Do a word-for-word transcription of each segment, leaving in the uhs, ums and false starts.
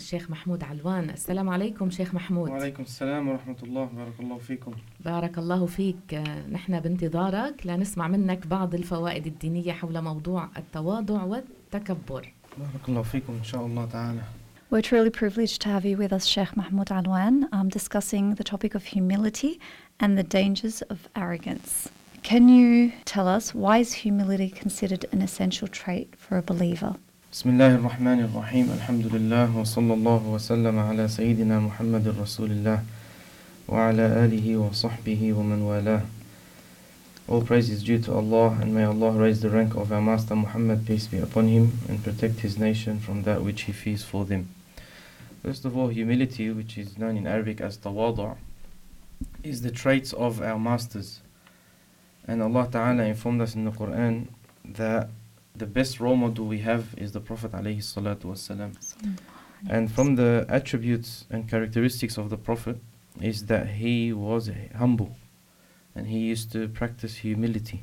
الشيخ محمود علوان. السلام عليكم شيخ محمود. وعليكم السلام ورحمة الله. بارك الله فيكم. بارك الله فيك. نحن بانتظارك لنسمع منك بعض الفوائد الدينية حول موضوع التواضع والتكبر. بارك الله فيكم إن شاء الله تعالى. We're truly privileged to have you with us, Sheikh Mahmoud Alwan, um, discussing the topic of humility and the dangers of arrogance. Can you tell us, why is humility considered an essential trait for a believer? بسم الله الرحمن الرحيم. الحمد لله وصلى الله وسلم على سيدنا محمد رسول الله وعلى آله وصحبه ومن والاه. All praise is due to Allah, and may Allah raise the rank of our Master Muhammad, peace be upon him, and protect his nation from that which he fears for them. First of all, humility, which is known in Arabic as tawadu', is the traits of our masters. And Allah Ta'ala informed us in the Quran that the best role model we have is the Prophet alayhi salatu wassalam. And from the attributes and characteristics of the Prophet is that he was humble and he used to practice humility.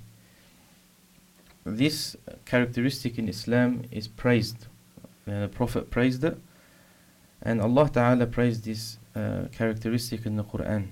This characteristic in Islam is praised. The Prophet praised it, and Allah Ta'ala praised this uh, characteristic in the Quran.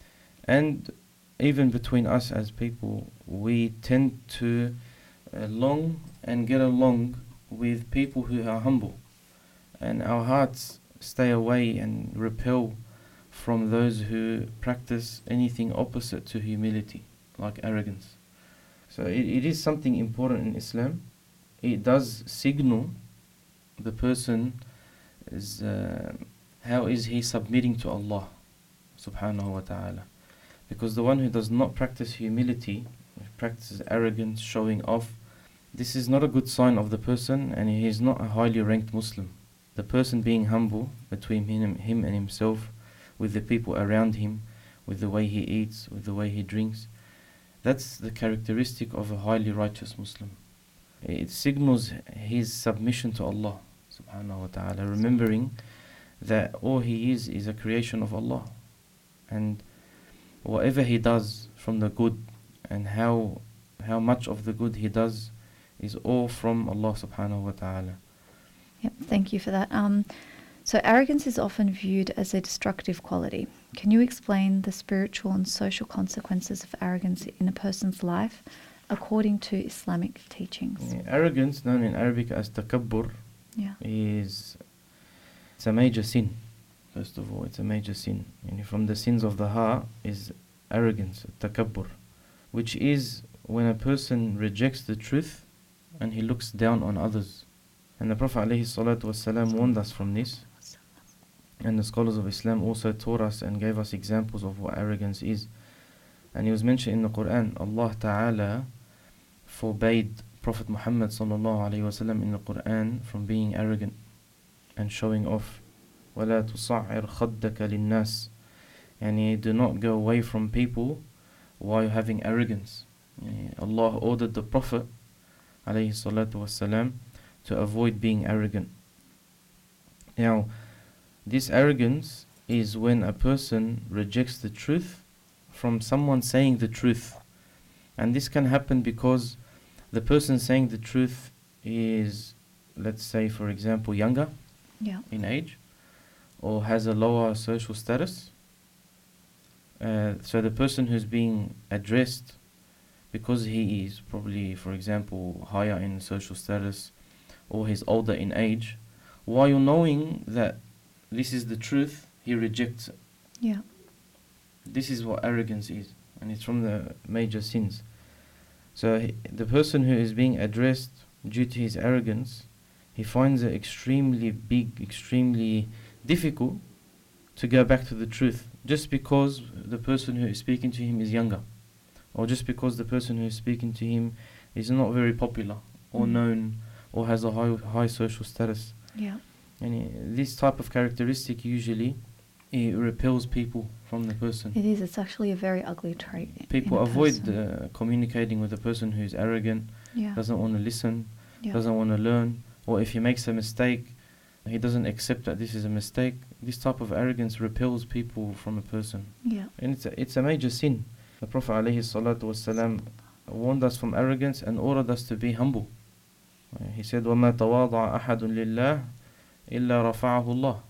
And even between us as people, we tend to uh, long and get along with people who are humble, and our hearts stay away and repel from those who practice anything opposite to humility, like arrogance. So it, it is something important in Islam. It does signal the person is uh, how is he submitting to Allah subhanahu wa ta'ala. Because the one who does not practice humility, practices arrogance, showing off, this is not a good sign of the person, and he is not a highly ranked Muslim. The person being humble between him, him and himself, with the people around him, with the way he eats, with the way he drinks, that's the characteristic of a highly righteous Muslim. It signals his submission to Allah subhanahu wa ta'ala, remembering that all he is is a creation of Allah, and whatever he does from the good and how how much of the good he does is all from Allah subhanahu wa ta'ala. Yep, thank you for that. Um, so arrogance is often viewed as a destructive quality. Can you explain the spiritual and social consequences of arrogance in a person's life according to Islamic teachings? Yeah, arrogance, known in Arabic as takabbur, yeah. is it's a major sin. First of all, it's a major sin. And from the sins of the heart is arrogance, takabbur, which is when a person rejects the truth and he looks down on others. And the Prophet ﷺ warned us from this. And the scholars of Islam also taught us and gave us examples of what arrogance is. And it was mentioned in the Quran, Allah Ta'ala forbade Prophet Muhammad ﷺ in the Quran from being arrogant and showing off. وَلَا تُصَعِّرْ خَدَّكَ لِلنَّاسِ. Yani, do not go away from people while having arrogance. Yani, Allah ordered the Prophet alayhi salatu wasalam to avoid being arrogant. Now, this arrogance is when a person rejects the truth from someone saying the truth. And this can happen because the person saying the truth is, let's say for example, younger yeah. in age, or has a lower social status. Uh, so the person who's being addressed, because he is probably, for example, higher in social status, or he's older in age, while knowing that this is the truth, he rejects it. Yeah. This is what arrogance is, and it's from the major sins. So he, the person who is being addressed due to his arrogance, he finds it extremely big, extremely difficult to go back to the truth, just because the person who is speaking to him is younger, or just because the person who is speaking to him is not very popular or mm. known or has a high high social status. Yeah. And uh, this type of characteristic usually it repels people from the person. It is. It's actually a very ugly trait. People in a avoid person. uh, communicating with a person who is arrogant, yeah. doesn't want to listen, yeah. doesn't want to learn, or if he makes a mistake, he doesn't accept that this is a mistake. This type of arrogance repels people from a person. Yeah. And it's a, it's a major sin. The Prophet ﷺ warned us from arrogance and ordered us to be humble. He said, وَمَا تَوَاضَعَ أَحَدٌ لِلَّهِ إِلَّا رَفَعَهُ اللَّهُ.